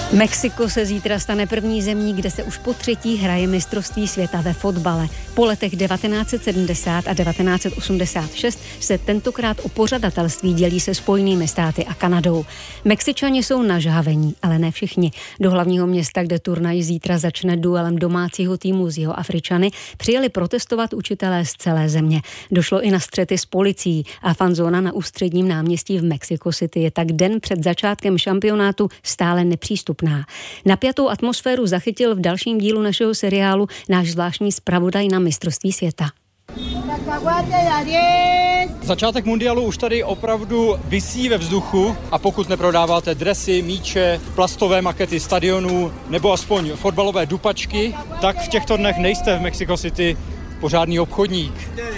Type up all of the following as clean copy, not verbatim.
Mexiko se zítra stane první zemí, kde se už po třetí hraje mistrovství světa ve fotbale. Po letech 1970 a 1986 se tentokrát o pořadatelství dělí se Spojenými státy a Kanadou. Mexičani jsou nažhavení, ale ne všichni. Do hlavního města, kde turnaj zítra začne duelem domácího týmu s Jihoafričany, přijeli protestovat učitelé z celé země. Došlo i na střety s policií a fanzóna na Ústředním náměstí v Mexico City je tak den před začátkem šampionátu stále nepřístupná. Napjatou atmosféru zachytil v dalším dílu našeho seriálu náš zvláštní zpravodaj na mistrovství světa. Začátek mundialu už tady opravdu visí ve vzduchu a pokud neprodáváte dresy, míče, plastové makety stadionů nebo aspoň fotbalové dupačky, tak v těchto dnech nejste v Mexico City pořádný obchodník.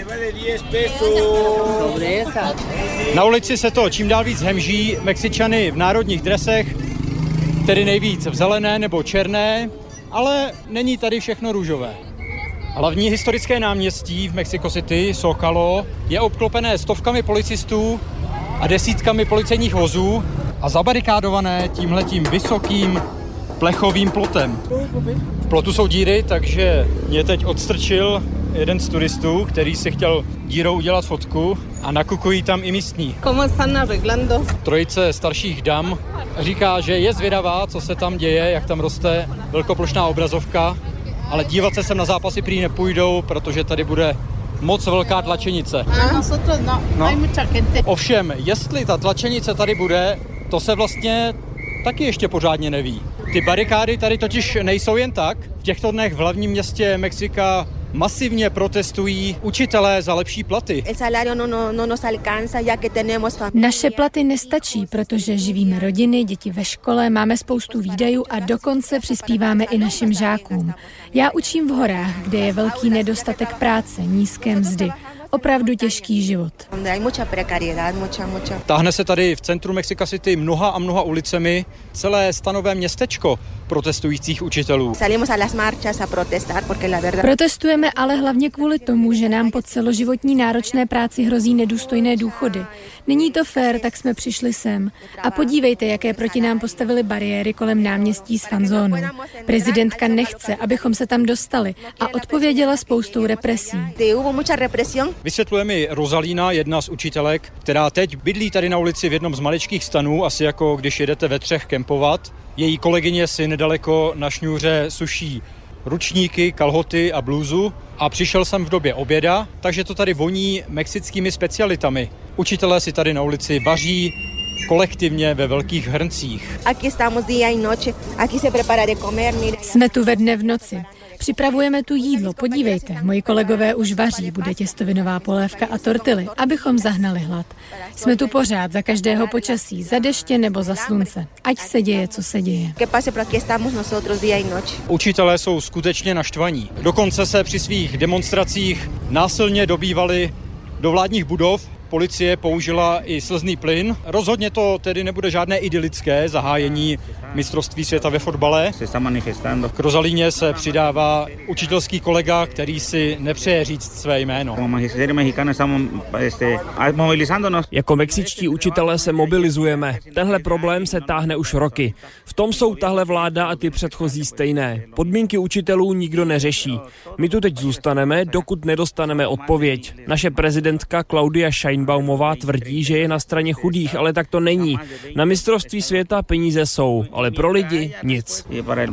Na ulici se to čím dál víc hemží, Mexičany v národních dresech, tedy nejvíc v zelené nebo černé, ale není tady všechno růžové. Hlavní historické náměstí v Mexico City, Zócalo, je obklopené stovkami policistů a desítkami policejních vozů a zabarikádované tímhletím vysokým plechovým plotem. V plotu jsou díry, takže mě teď odstrčil jeden z turistů, který si chtěl dírou udělat fotku a nakukují tam i místní. Trojice starších dam říká, že je zvědavá, co se tam děje, jak tam roste velkoplošná obrazovka, ale dívat se sem na zápasy prý nepůjdou, protože tady bude moc velká tlačenice. No. Ovšem, jestli ta tlačenice tady bude, to se vlastně taky ještě pořádně neví. Ty barikády tady totiž nejsou jen tak. V těchto dnech v hlavním městě Mexika masivně protestují učitelé za lepší platy. Naše platy nestačí, protože živíme rodiny, děti ve škole, máme spoustu výdajů a dokonce přispíváme i našim žákům. Já učím v horách, kde je velký nedostatek práce, nízké mzdy. Opravdu těžký život. Táhne se tady v centru Mexico City mnoha a mnoha ulicemi celé stanové městečko protestujících učitelů. Protestujeme ale hlavně kvůli tomu, že nám po celoživotní náročné práci hrozí nedůstojné důchody. Není to fér, tak jsme přišli sem. A podívejte, jaké proti nám postavili bariéry kolem náměstí s fanzónou. Prezidentka nechce, abychom se tam dostali a odpověděla spoustou represí. Vysvětluje mi Rosalína, jedna z učitelek, která teď bydlí tady na ulici v jednom z maličkých stanů, asi jako když jedete ve třech kempovat. Její kolegyně si nedaleko na šňůře suší ručníky, kalhoty a blůzu a přišel jsem v době oběda, takže to tady voní mexickými specialitami. Učitelé si tady na ulici vaří kolektivně ve velkých hrncích. Jsme tu ve dne v noci. Připravujeme tu jídlo, podívejte, moji kolegové už vaří, bude těstovinová polévka a tortily, abychom zahnali hlad. Jsme tu pořád, za každého počasí, za deště nebo za slunce, ať se děje, co se děje. Učitelé jsou skutečně naštvaní. Dokonce se při svých demonstracích násilně dobývali do vládních budov. Policie použila i slzný plyn. Rozhodně to tedy nebude žádné idylické zahájení mistrovství světa ve fotbale. K Rosalíně se přidává učitelský kolega, který si nepřeje říct své jméno. Jako mexičtí učitelé se mobilizujeme. Tenhle problém se táhne už roky. V tom jsou tahle vláda a ty předchozí stejné. Podmínky učitelů nikdo neřeší. My tu teď zůstaneme, dokud nedostaneme odpověď. Naše prezidentka Claudia Sheinbaumová tvrdí, že je na straně chudých, ale tak to není. Na mistrovství světa peníze jsou, ale pro lidi nic.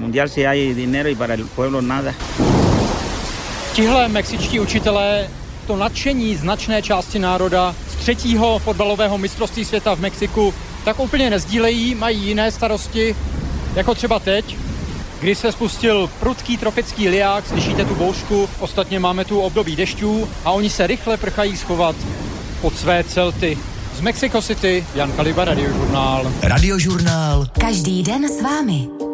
Tihle mexičtí učitelé to nadšení značné části národa z třetího fotbalového mistrovství světa v Mexiku tak úplně nezdílejí, mají jiné starosti, jako třeba teď, kdy se spustil prudký tropický liák, slyšíte tu bouřku, ostatně máme tu období dešťů a oni se rychle prchají schovat pod své celty. Z Mexico City, Jan Kaliba, Radiožurnál. Radiožurnál. Každý den s vámi.